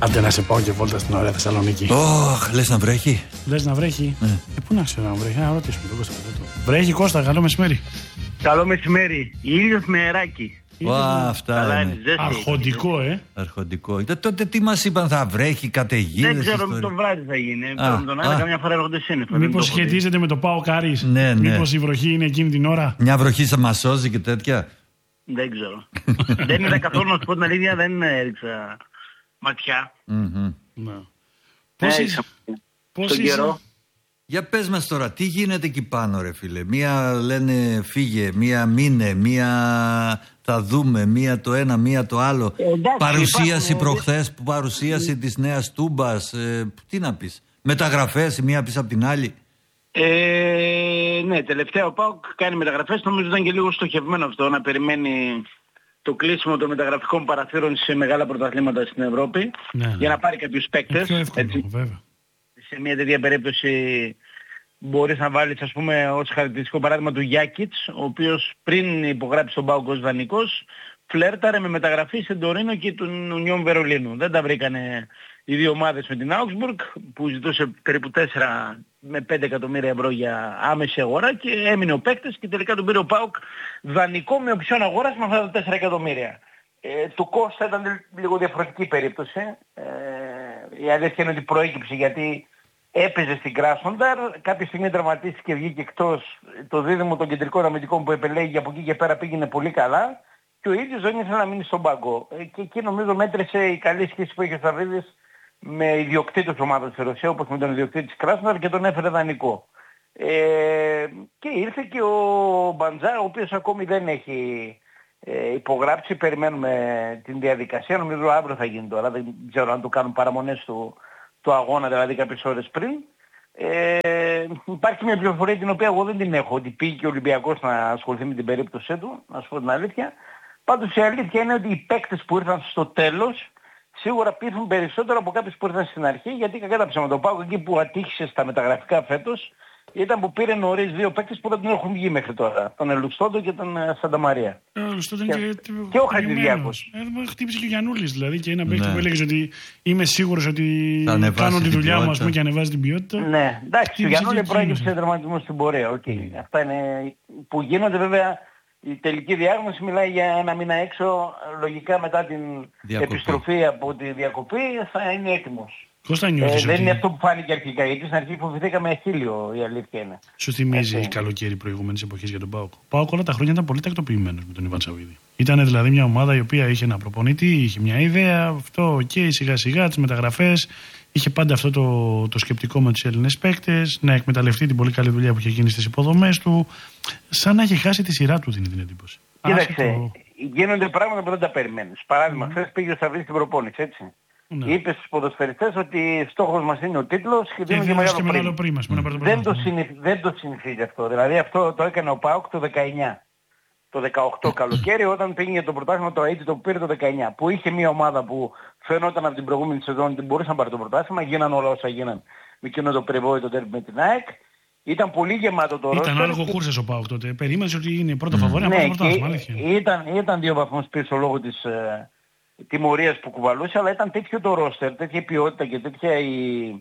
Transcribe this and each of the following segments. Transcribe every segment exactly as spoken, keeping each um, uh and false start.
Άντε να σε πάω και βόλτα στην ωραία Θεσσαλονίκη. Ωχ, oh, λες να βρέχει. Λες να βρέχει. Ναι. Ε, πού να ξέρω να βρέχει, να ρωτήσουμε τον Κώστα. Βρέχει Κώστα, καλό μεσημέρι. Καλό μεσημέρι. Ήλιος με αεράκι. Ω, αυτά Καλά, είναι. ζέστη. Αρχοντικό, ε. Αρχοντικό. Τότε τι μας είπαν, θα βρέχει, καταιγίδες. Δεν ξέρω ιστορία. το βράδυ θα γίνει. Α, Τώρα τον άλλο α. καμιά φορά έρχονται σύννεφα. Μήπως σχετίζεται με το Πάο Κάρις. Ναι, ναι. Μήπως η βροχή είναι εκείνη την ώρα. Μια βροχή θα μας σώζει και τέτοια. Δεν ξέρω. Δεν είδα καθόλου, να σου πω την αλήθεια, δεν έριξα ματιά. Mm-hmm. Ναι. Πώς Ε, είσαι. Πώς Στον είσαι. καιρό. Για πες μας τώρα, τι γίνεται εκεί πάνω ρε φίλε. Μία λένε φύγε, μία μείνε, μία θα δούμε, μία το ένα, μία το άλλο. Ε, εντάξει, Παρουσίαση υπάρχουν, προχθές, που παρουσίαση της νέας Τούμπας. Ε, τι να πεις, μεταγραφές η μία πίσω από την άλλη. Ε, ναι, τελευταία ο ΠΑΟΚ κάνει μεταγραφές. Νομίζω ήταν και λίγο στοχευμένο αυτό, να περιμένει το κλείσιμο των μεταγραφικών παραθύρων σε μεγάλα πρωταθλήματα στην Ευρώπη, Ναι, ναι. για να πάρει κάποιους Είναι παίκτες. πιο εύκολο, έτσι. βέβαια. Σε μια τέτοια περίπτωση μπορείς να βάλεις, ας πούμε, ως χαρακτηριστικό παράδειγμα του Γιάκιτς, ο οποίος πριν υπογράψει τον ΠΑΟΚ ως δανεικός φλέρταρε με μεταγραφή σε Ντορίνο και τον Ουνιόν Βερολίνου. Δεν τα βρήκανε οι δύο ομάδες με την Augsburg, που ζητούσε περίπου τέσσερα με πέντε εκατομμύρια ευρώ για άμεση αγορά, και έμεινε ο παίκτης και τελικά τον πήρε ο ΠΑΟΚ δανεικό με οψιόν αγοράς με αυτά τα τέσσερα εκατομμύρια. Ε, του Κώστα ήταν λίγο διαφορετική περίπτωση. Ε, η αλήθεια είναι ότι προέκυψε γιατί έπαιζε στην Κράσνονταρ, κάποια στιγμή τραυματίστηκε και βγήκε εκτός. Το δίδυμο των κεντρικών αμυντικών που επελέγει από εκεί και πέρα πήγαινε πολύ καλά και ο ίδιος δεν ήθελε να μείνει στον πάγκο. Ε, και εκεί νομίζω μέτρησε η καλή σχέση που είχε ο Σαββίδης με ιδιοκτήτες ομάδας στη Ρωσία, όπως με τον ιδιοκτήτη της Κράσνονταρ, και τον έφερε δανεικό. Ε, και ήρθε και ο Μπαντζά, ο οποίος ακόμη δεν έχει ε, υπογράψει. Περιμένουμε την διαδικασία, νομίζω αύριο θα γίνει τώρα, δεν ξέρω αν το κάνουν παραμονές του το αγώνα, δηλαδή κάποιες ώρες πριν. Ε, υπάρχει μια πληροφορία την οποία εγώ δεν την έχω, ότι πήγε και ο Ολυμπιακός να ασχοληθεί με την περίπτωσή του, να σου πω την αλήθεια. Πάντως η αλήθεια είναι ότι οι παίκτες που ήρθαν στο τέλος σίγουρα πείθουν περισσότερο από κάποιους που ήρθαν στην αρχή, γιατί κακά τα ψέματα, το ΠΑΟΚ εκεί που ατύχησε στα μεταγραφικά φέτος ήταν που πήρε νωρίς δύο παίκτες που δεν τον έχουν βγει μέχρι τώρα. Τον Ελουστόντο και τον Σαντα Μαρία. Ε, και, και, και, και ο Χατζηδιάκος. Ε, χτύπησε και ο Γιαννούλης δηλαδή, και ένα παίκτη Ναι. που έλεγε ότι είμαι σίγουρος ότι κάνω τη την δουλειά μου, ας ποιότητα. πούμε, και ανεβάζει την ποιότητα. Ναι, εντάξει, ο Χτύπησε Γιαννούλη και προέκυψε εκείνος. τερματισμό στην πορεία. Okay. Αυτά είναι που γίνονται, βέβαια. Η τελική διάγνωση μιλάει για ένα μήνα έξω. Λογικά μετά την Διακοπή. επιστροφή από τη διακοπή θα είναι έτοιμος. Κώστα, Ε, νιώθεις δεν ότι είναι αυτό που φάνηκε αρχικά, γιατί στην αρχή φοβηθήκαμε αχίλιο, η αλήθεια είναι. σου θυμίζει Έτσι. καλοκαίρι προηγούμενης εποχής για τον ΠΑΟΚ? Ο ΠΑΟΚ όλα τα χρόνια ήταν πολύ τακτοποιημένος με τον Ιβάν Σαββίδη. Ήταν δηλαδή μια ομάδα η οποία είχε ένα προπονητή, είχε μια ιδέα, αυτό και σιγά σιγά τις μεταγραφές. Είχε πάντα αυτό το, το σκεπτικό με τους Έλληνες παίκτες, να εκμεταλλευτεί την πολύ καλή δουλειά που είχε γίνει στις υποδομές του. Σαν να είχε χάσει τη σειρά του, δίνει την εντύπωση. Κοίταξε, Άσχετο- γίνονται πράγματα που δεν τα περιμένεις. Παράδειγμα, χθες πήγε ο Σαββίδης στην προπόνηση, έτσι. Ναι. Είπε στους ποδοσφαιριστές ότι στόχος μας είναι ο τίτλος και Και δίνουμε και δίνεις μεγάλο και πριμ. μεγάλο πρίμα, ας πούμε, να πάρει το Δεν το, πρωτάθλημα. συνηθ, δεν το συνηθίζει αυτό. Δηλαδή αυτό το έκανε ο ΠΑΟΚ το δεκαεννιά. Το δεκαοκτώ καλοκαίρι, όταν πήγε για το πρωτάθλημα, το αίτητο που πήρε το δεκαεννιά. Που είχε μια ομάδα που φαινόταν από την προηγούμενη σεζόν ότι μπορούσε να πάρει το πρωτάθλημα. Γίναν όλα όσα γίναν με εκείνο το περιβόητο τέρμι με την ΑΕΚ. Ήταν πολύ γεμάτο το ρόστερ. Ήταν άλογο κούρσες ο ΠΑΟΚ τότε. Περίμενες ότι είναι πρώτο φαβορί να πάρει Ναι, το και πρωτάθλημα, αλήθεια. ήταν, ήταν δύο βαθμούς πίσω λόγω της ε, τιμωρίας που κουβαλούσε, αλλά ήταν τέτοιο το ρόστερ, τέτοια ποιότητα και τέτοια η,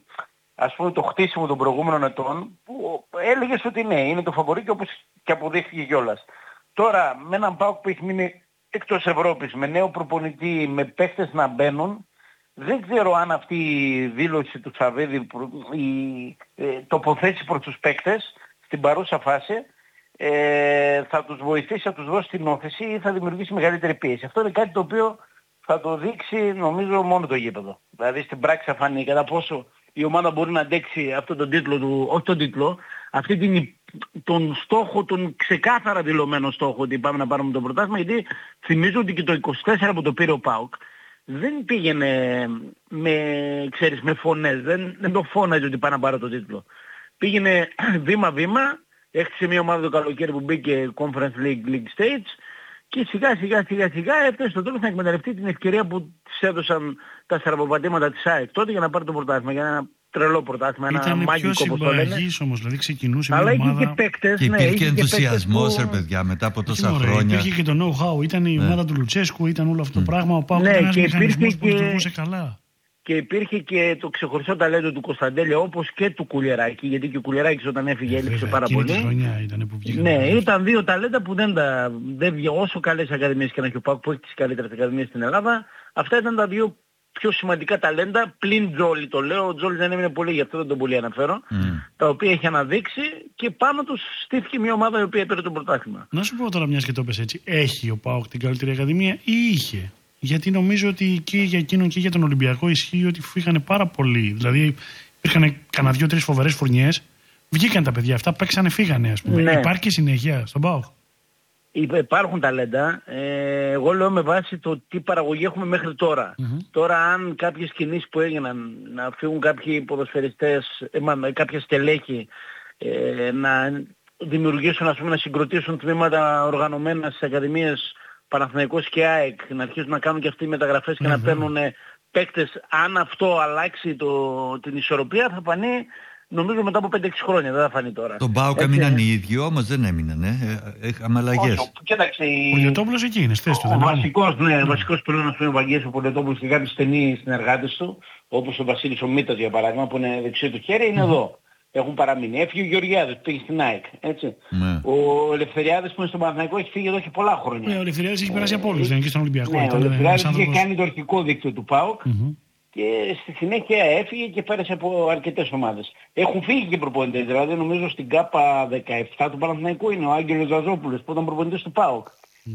ας πούμε, το χτίσιμο των προηγούμενων ετών, που έλεγες ότι ναι, είναι το φαβορί, και όπως και αποδείχθηκε κιόλας. Τώρα, με έναν ΠΑΟΚ που έχει μείνει εκτός Ευρώπης, με νέο προπονητή, με παίχτες να μπαίνουν, δεν ξέρω αν αυτή η δήλωση του Σαββίδη, η ε, τοποθέτηση προς τους παίκτες στην παρούσα φάση, ε, θα τους βοηθήσει, θα τους δώσει την όθηση ή θα δημιουργήσει μεγαλύτερη πίεση. Αυτό είναι κάτι το οποίο θα το δείξει, νομίζω, μόνο το γήπεδο. Δηλαδή στην πράξη θα φανεί κατά πόσο η ομάδα μπορεί να αντέξει αυτόν τον τίτλο του, όχι τον τίτλο, αυτή την, τον στόχο, τον ξεκάθαρα δηλωμένο στόχο ότι πάμε να πάρουμε το πρωτάθλημα, γιατί θυμίζω ότι και το είκοσι τέσσερα που το πήρε ο ΠΑΟΚ δεν πήγαινε με, ξέρεις, με φωνές, δεν, δεν το φώναζε ότι πάει να πάρω το τίτλο. Πήγαινε βήμα-βήμα, έχτισε μια ομάδα το καλοκαίρι που μπήκε Conference League, League Stage, και σιγά σιγά σιγά σιγά έφτασε στο τέλος να εκμεταλλευτεί την ευκαιρία που της έδωσαν τα στραβοπατήματα της ΑΕΚ τότε για να πάρει το πρωτάθλημα, για ένα τρελό πρωτάθλημα, ένα Ήταν μάγικο πιο όπως το λένε. συμπαγής όμως, δηλαδή ξεκινούσε Αλλά μια είχε ομάδα. και παίκτες, Και ναι, υπήρχε είχε και ενθουσιασμός, ρε παίκτες που... παιδιά, μετά από Τι τόσα ωραία, χρόνια. υπήρχε και το know-how, ήταν η Ναι. ομάδα του Λουτσέσκου, ήταν όλο αυτό το πράγμα. Ο ΠΑΟΚ Ναι, ήταν ένας και μηχανισμός υπήρχε που και- λειτουργούσε καλά. και υπήρχε και το ξεχωριστό ταλέντο του Κωνσταντέλια όπως και του Κουλιεράκη, γιατί και ο Κουλιεράκης όταν έφυγε έλειψε πάρα πολύ. Ήταν που βγήκαν, ναι, ήταν δύο ταλέντα που δεν τα... Δεν, όσο καλές ακαδημίες και να έχει ο ΠΑΟΚ που έχει τις καλύτερες ακαδημίες στην Ελλάδα, αυτά ήταν τα δύο πιο σημαντικά ταλέντα, πλην Τζόλι το λέω, ο Τζόλι δεν έμεινε πολύ, γι' αυτό δεν τον πολύ αναφέρω, mm. τα οποία έχει αναδείξει και πάνω τους στήθηκε μια ομάδα η οποία πήρε το πρωτάθλημα. Να σου πω τώρα, μιας και το πες έτσι, έχει ο ΠΑΟΚ την καλύτερη ακαδημία ή είχε? Γιατί νομίζω ότι και για εκείνον και για τον Ολυμπιακό ισχύει ότι φύγανε πάρα πολύ. Δηλαδή υπήρχαν κανένα δύο-τρεις φοβερές φουρνιές, βγήκαν τα παιδιά αυτά, παίξανε, φύγανε ας πούμε. Ναι. Υπάρχει και συνέχεια στον ΠΑΟΚ? Υπάρχουν ταλέντα. Ε, εγώ λέω με βάση το τι παραγωγή έχουμε μέχρι τώρα. Mm-hmm. Τώρα αν κάποιες κινήσεις που έγιναν, να φύγουν κάποιοι ποδοσφαιριστές, ε, μα, κάποια στελέχη, ε, να δημιουργήσουν, ας πούμε, να συγκροτήσουν τμήματα οργανωμένα στις ακαδημίες Παναθηναϊκός και ΑΕΚ, να αρχίσουν να κάνουν και αυτοί οι μεταγραφές και mm-hmm. να παίρνουν παίκτες, αν αυτό αλλάξει το, την ισορροπία θα φανεί νομίζω μετά από πέντε έξι χρόνια, δεν θα φανεί τώρα. Τον ΠΑΟΚ έμειναν οι ίδιοι, όμως δεν έμειναν, ε. Είχαμε αλλαγές. Κοίταξε, ο Πολιοτόπουλος εκεί είναι, στες του. Ο βασικός, ναι, ο βασικός πλέον είναι ο Βαγγέλης ο Πολιοτόπουλος και κάποιοι στενοί συνεργάτες του, όπως ο Βασίλης ο Μήτας για παράδειγμα, που είναι δεξιό του χέρι, είναι mm. εδώ. Έχουν παραμείνει. Έφυγε ο Γεωργιάδης που πήγε στην ΑΕΚ. Έτσι. Ναι. Ο Ελευθεριάδης που είναι στον Παναθηναϊκό έχει φύγει εδώ και πολλά χρόνια. Ναι, ο Ελευθεριάδης έχει περάσει από όλους, δεν είναι και στον Ολυμπιακό. Ναι, ο Ελευθεριάδης είχε κάνει το αρχικό δίκτυο του ΠΑΟΚ mm-hmm. και στη συνέχεια έφυγε και πέρασε από αρκετές ομάδες. Έχουν φύγει και προπονητές. Δηλαδή νομίζω στην ΚΑΠΑ δεκαεπτά του Παναθηναϊκού είναι ο Άγγελος Ζαζόπουλος που ήταν προπονητής του ΠΑΟΚ. Mm.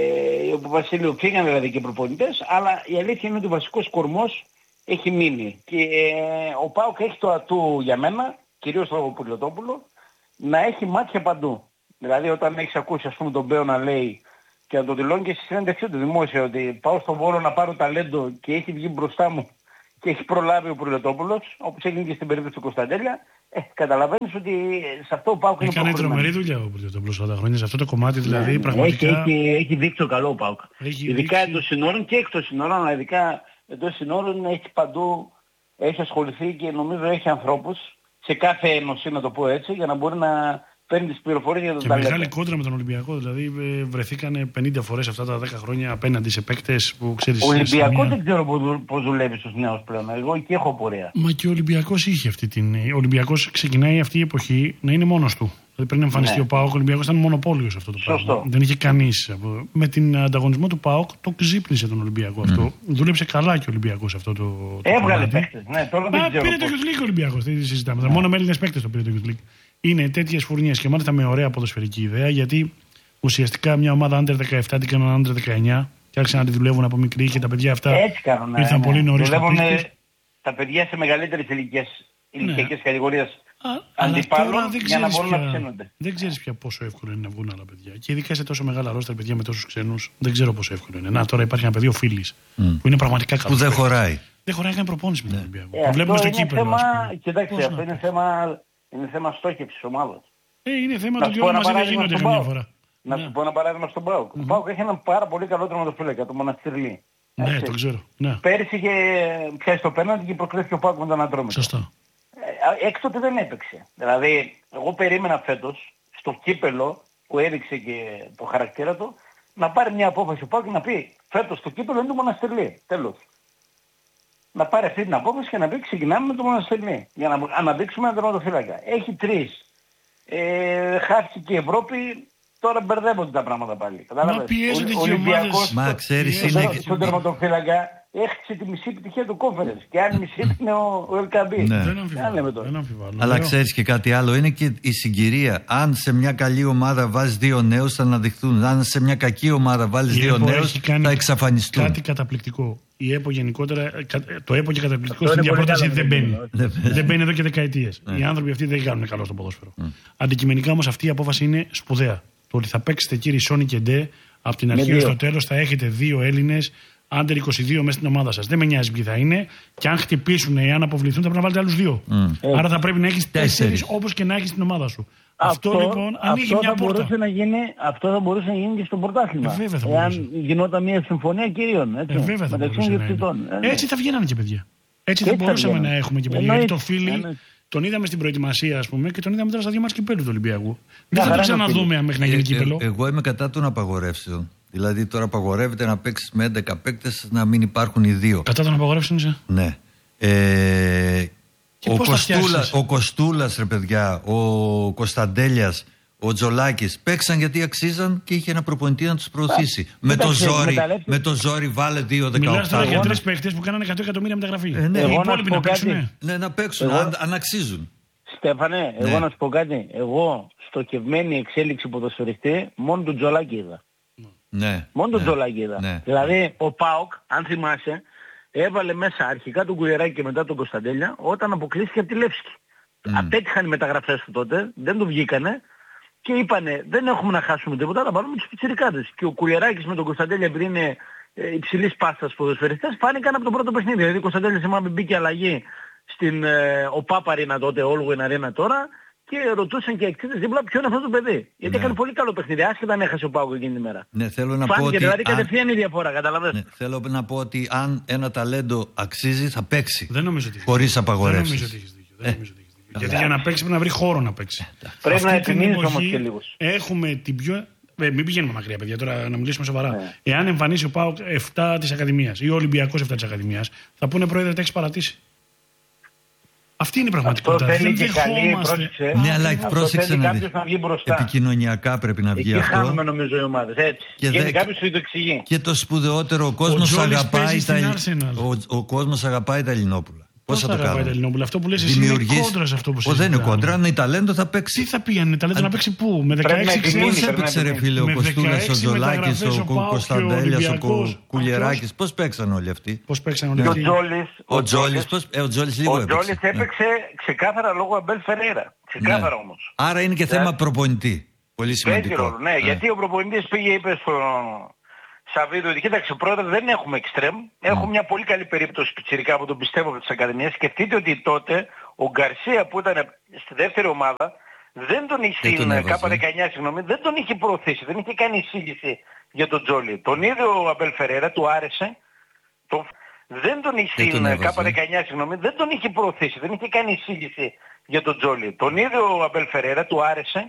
Ε, ο Βασίλειο φύγανε δηλαδή και προπονητές, αλλά η αλήθεια είναι ότι ο βασικός κορμός έχει μείνει. Και ε, ο ΠΑΟΚ έχει το ατού για μένα, κυρίως το Πολιοτόπουλο, να έχει μάτια παντού. Δηλαδή όταν έχεις ακούσει ας πούμε τον Μπέο να λέει και να το δηλώνει και στη συνέντευξή του δημόσια ότι πάω στον Βόλο να πάρω ταλέντο και έχει βγει μπροστά μου και έχει προλάβει ο Πολιοτόπουλος, όπως έγινε και στην περίπτωση του Κωνσταντέλια, ε, καταλαβαίνεις ότι σε αυτό ο ΠΑΟΚ είναι προχωρημένο. Έχει κάνει τρομερή δουλειά ο Πολιοτόπουλος σαράντα χρόνια σε αυτό το κομμάτι, δηλαδή ναι, πραγματικά. Έχει, έχει, έχει δείξει καλό ο ΠΑΟΚ. Ειδικά δείξει... εντός συνόρων και εκτός συνόρων, αλλά ειδικά εντός συνόρων έχει παντού, έχει ασχοληθεί και νομίζω έχει ανθρώπους σε κάθε ένωση, να το πω έτσι, για να μπορεί να παίρνει τις πληροφορίες για τον ταλέντο. Και μεγάλη κόντρα με τον Ολυμπιακό, δηλαδή βρεθήκανε πενήντα φορές αυτά τα δέκα χρόνια απέναντι σε παίκτες που ξέρεις. Ο Ολυμπιακός δεν ξέρω πώς δουλεύει στους νέους πλέον. Εγώ εκεί έχω πορεία. Μα και ο Ολυμπιακός είχε αυτή την. Ο Ολυμπιακός ξεκινάει αυτή η εποχή να είναι μόνος του. Δηλαδή πριν εμφανιστεί ναι. ο ΠΑΟΚ, ο Ολυμπιακός ήταν μονοπόλιο σε αυτό το Σωστό. πράγμα. Δεν είχε κανείς. Με την ανταγωνισμό του ΠΑΟΚ το ξύπνησε τον Ολυμπιακό mm. αυτό. Δούλεψε καλά και ο Ολυμπιακός αυτό το. το Έβγαλε παίκτες. Ναι, τώρα δεν ξέρω. Πήρε το Youth League ο Ολυμπιακός. Δεν συζητάμε. Ναι. Μόνο με Έλληνες παίκτες το πήρε το Youth League. Είναι τέτοιες φουρνιές και μάλιστα με ωραία ποδοσφαιρική ιδέα, γιατί ουσιαστικά μια ομάδα άντερ δεκαεπτά την κάνουν άντερ δεκαεννιά και άρχισαν να τη δουλεύουν από μικρή και τα παιδιά αυτά κάνουν, ήρθαν ναι, πολύ νωρίς. Δουλεύουν τα παιδιά σε μεγαλύτερες ηλικιακές ναι. κατηγορίες αντιπάλων για να μπορούν πια, να ψήνονται. Δεν ξέρεις πια πόσο εύκολο είναι να βγουν άλλα παιδιά. Και ειδικά σε τόσο μεγάλα ρόστα παιδιά με τόσους ξένους, δεν ξέρω πόσο εύκολο είναι. Να, τώρα υπάρχει ένα παιδί ο Φίλης mm. που είναι πραγματικά καλό. Που δεν χωράει. Δεν χωράει καν προπόνηση με τον Ολυμπιακό. Το βλέπουμε στο κύπελλο. Κοιτάξτε, αυτό είναι θέμα. Είναι θέμα στόχευσης ομάδας. Ε, είναι θέμα του ότι όλα μαζί δεν γίνονται καμιά φορά. Να σου πω ένα παράδειγμα στον ΠΑΟΚ. Ο ΠΑΟΚ έχει έναν πάρα πολύ καλό τερματοφύλακα, τον Μοναστηρλή. Ναι, το ξέρω. Ναι. Πέρυσι είχε πιάσει το πέναλτι και προκλήθηκε ο ΠΑΟΚ με τον Ατρόμητο. Σωστά. Ε, έκτοτε δεν έπαιξε. Δηλαδή, εγώ περίμενα φέτος στο κύπελλο που έδειξε και το χαρακτήρα του να πάρει μια απόφαση ο ΠΑΟΚ και να πει φέτος το κύπελλο είναι το Μοναστηρλή. Τέλος. Να πάρει αυτή την απόφαση και να πει ξεκινάμε με το Μοναστηρλή για να αναδείξουμε ένα τερματοφύλακα. Έχει τρεις. Ε, χάθηκε και η Ευρώπη, τώρα μπερδεύονται τα πράγματα πάλι. Μα πιέζονται και οι ομάδες. Μα ξέρεις είναι... Στον τερματοφύλακα έχτισε τη μισή επιτυχία του Conference και άλλη μισή είναι ο, ο Ελκαμπή. Ναι. Δεν αμφιβάλλω. Αλλά ξέρεις και κάτι άλλο, είναι και η συγκυρία. Αν σε μια καλή ομάδα βάζεις δύο νέους θα αναδειχθούν. Αν σε μια κακή ομάδα βάλεις δύο νέους θα εξαφανιστούν. Κάτι καταπληκτικό. Η ΕΠΟ γενικότερα, το ΕΠΟ και καταπληκτικό στην διαπρόταση δεν μπαίνει. Δεν μπαίνει εδώ και δεκαετίες. Οι άνθρωποι αυτοί δεν κάνουν καλό στο ποδόσφαιρο. Αντικειμενικά όμως αυτή η απόφαση είναι σπουδαία. Το ότι θα παίξετε κύριοι Σόνι και Ντε από την αρχή ως το τέλος θα έχετε δύο Έλληνες άντερ είκοσι δύο μέσα στην ομάδα σας. Δεν με νοιάζει ποιοι θα είναι και αν χτυπήσουν ή αν αποβληθούν θα πρέπει να βάλετε άλλους δύο. Mm. Άρα θα πρέπει να έχεις τέσσερις όπως και να έχεις την ομάδα σου. Αυτό, αυτό λοιπόν ανοίγει μια πόρτα. Να γίνει, αυτό θα μπορούσε να γίνει και στο πρωτάθλημα. Ε, Εάν γινόταν μια συμφωνία κυρίων. Έτσι, ε, βέβαια θα μπορούσε να είναι. Έτσι θα βγαίνανε και παιδιά. Έτσι θα μπορούσαμε να έχουμε και παιδιά. Γιατί το φίλι τον είδαμε στην προετοιμασία, ας πούμε, και τον είδαμε τώρα στα δύο μάτς κυπέλλου του Ολυμπιακού. Δεν θα το ξαναδούμε μέχρι να γίνει κύπελλο. Εγώ είμαι κατά των απαγορεύσεων. Δηλαδή τώρα απαγορεύεται να παίξεις με έντεκα παίκτες, να μην υπάρχουν οι δύο. Κατά των απαγορεύσεων είσαι? Ναι. Ε, ο, Κοστούλα, ο Κοστούλας, ρε παιδιά, ο Κωνσταντέλιας, ο Τζολάκης παίξαν γιατί αξίζαν και είχε ένα προπονητή να τους προωθήσει. Α, με, το ζόρι, με το ζόρι βάλε δύο δεκαοκτώ. Μιλάς τώρα για τρεις παίχτες που κάνανε εκατό εκατομμύρια μεταγραφή. Ε, ναι. Οι υπόλοιποι να παίξουν. Ναι, να παίξουν, εγώ... αν, αν αξίζουν. Στέφανε, ναι. εγώ να σου πω κάτι. Εγώ στοχευμένη εξέλιξη ποδοσφαιριστή μόνο του Τζολάκη είδα. Ναι. Μόνο ναι. του Τζολάκη είδα. Ναι. Δηλαδή ο ΠΑΟΚ, αν θυμάσαι, έβαλε μέσα αρχικά τον Κουλιεράκη και μετά τον Κωνσταντέλια όταν αποκλείστηκε από τη Λεύσκη. Mm. Απέτυχαν οι μεταγραφές του τότε, δεν του βγήκανε και είπανε δεν έχουμε να χάσουμε τίποτα, να πάρουμε τους πιτσιρικάδες. Και ο Κουλιεράκης με τον Κωνσταντέλια, επειδή είναι ε, υψηλής πάστας ποδοσφαιριστές, φάνηκαν από το πρώτο παιχνίδι. Δηλαδή ο Κωνσταντέλια θυμάμαι μπήκε αλλαγή στην ε, ΟΠΑΠ Αρίνα τότε, Όλγουιν Αρίνα τώρα, και ρωτούσαν και εξήτες δίπλα ποιο είναι αυτό το παιδί. Γιατί ναι. έκανε πολύ καλό παιχνίδι, άσχετα αν έχασε ο Πάοκ εκείνη τη μέρα. Ναι, θέλω να Φάνηκε, πω ότι δηλαδή αν... κατευθείαν η διαφορά, καταλαβαίνεις. Ναι, θέλω να πω ότι αν ένα ταλέντο αξίζει θα παίξει. Δεν νομίζω ότι χωρίς απαγορεύσεις. Δεν νομίζω ότι έχεις δίκιο. Δεν νομίζω ότι έχεις δίκιο. Γιατί για να παίξει πρέπει να βρει χώρο να παίξει. Πρέπει να επιμείνεις όμως και λίγους. Έχουμε την πιο... Ε, μην πηγαίνουμε μακριά, παιδιά, τώρα να μιλήσουμε σοβαρά. Yeah. Εάν εμφανίσει ο ΠΑΟΚ επτά της Ακαδημίας ή ο Ολυμπιακός επτά της Ακαδημίας, θα πούνε πρόεδρε, τα έχεις παρατήσει. Αυτή είναι η πραγματικότητα. Δεν δεχόμαστε. Ναι, αλλά πρόσεξε να δεις. Επικοινωνιακά πρέπει να βγει εκεί αυτό. Χάνουμε νομίζω οι ομάδες. Έτσι. Και, και δε... κάποιος σου το εξηγεί. Και το σπουδαιότερο, ο κόσμος ο αγαπάει τα ο, ο κόσμος αγαπάει τα Ελληνόπουλα. Πώς θα το κάνουμε. Αυτό που λες εσύ είναι κόντρα σε αυτό που συζητάμε. Δεν είναι κόντρα, αν είναι ταλέντο θα παίξει. Τι θα πήγαινε, ταλέντο να παίξει πού, με δεκαέξι Πώς έπαιξε ρε φίλε, ο Κοστούλας, ο Τζολάκης, ο Κωνσταντέλιας, ο Κουλιεράκης, πώς παίξαν όλοι αυτοί. Πώς παίξαν όλοι αυτοί. Ο Τζόλης, ο Τζόλης λίγο έπαιξε. Ο Τζόλης έπαιξε ξεκάθαρα λόγω Αμπέλ Φερέιρα. Ξεκάθαρα όμως. Άρα είναι και θέμα προπονητή. Πολύ σημαντικό. Ναι, γιατί ο προπονητής πήγε, είπε στο Σαββίδη ότι κοίταξε πρώτα δεν έχουμε εξτρέμ. Έχουμε μια πολύ καλή περίπτωση πιτσιρικά που τον πιστεύω από τις Ακαδημίες. Σκεφτείτε ότι τότε ο Γκαρσία που ήταν στη δεύτερη ομάδα δεν τον είχε στην ΚΑΠΑ δεκαεννιά, συγγνώμη, δεν τον είχε προωθήσει, δεν είχε κάνει εισήγηση για τον Τζόλι. Τον είδε ο Αμπέλ Φερέιρα, του άρεσε. Τον... Δεν τον είχε στην ΚΑΠΑ δεκαεννιά, συγγνώμη, δεν τον είχε προωθήσει, δεν είχε κάνει εισήγηση για τον Τζόλι. Τον είδε ο Αμπέλ Φερέιρα, του άρεσε.